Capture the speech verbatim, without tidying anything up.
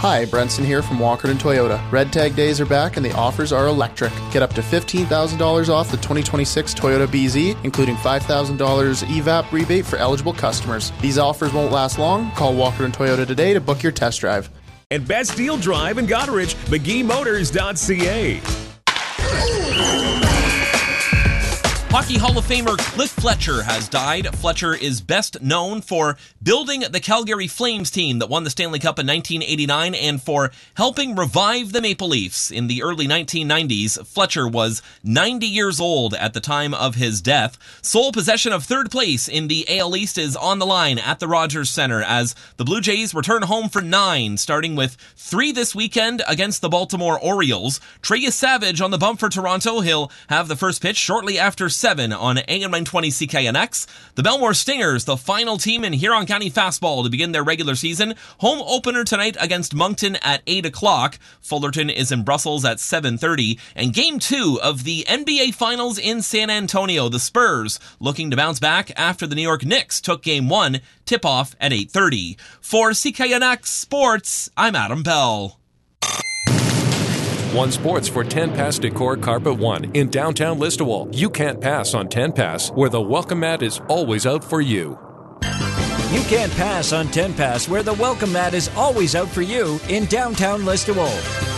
Hi, Brenson here from Walkerton Toyota. Red Tag days are back and the offers are electric. Get up to fifteen thousand dollars off the twenty twenty-six Toyota B Z, including five thousand dollars E V A P rebate for eligible customers. These offers won't last long. Call Walkerton Toyota today to book your test drive. And Best Deal Drive in Goderich, McGee Motors dot C A. Hockey Hall of Famer Cliff Fletcher has died. Fletcher is best known for building the Calgary Flames team that won the Stanley Cup in nineteen eighty-nine and for helping revive the Maple Leafs in the early nineteen nineties. Fletcher was ninety years old at the time of his death. Sole possession of third place in the A L East is on the line at the Rogers Center as the Blue Jays return home for nine, starting with three this weekend against the Baltimore Orioles. Trey Savage on the bump for Toronto. He'll have the first pitch shortly after seven on A M nine twenty C K N X. The Belmore Stingers, the final team in Huron County Fastball to begin their regular season. Home opener tonight against Moncton at eight o'clock. Fullerton is in Brussels at seven thirty. And game two of the N B A Finals in San Antonio. The Spurs looking to bounce back after the New York Knicks took game one. Tip-off at eight thirty. For C K N X Sports, I'm Adam Bell. One Sports for ten Pass Decor Carpet One in downtown Listowel. You can't pass on ten Pass, where the welcome mat is always out for you. You can't pass on ten Pass, where the welcome mat is always out for you in downtown Listowel.